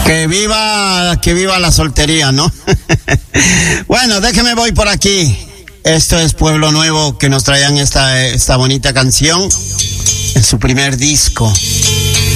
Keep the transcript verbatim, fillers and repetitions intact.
Que viva, que viva la soltería, ¿no? Bueno, déjeme voy por aquí. Esto es Pueblo Nuevo, que nos traían esta, esta bonita canción en su primer disco.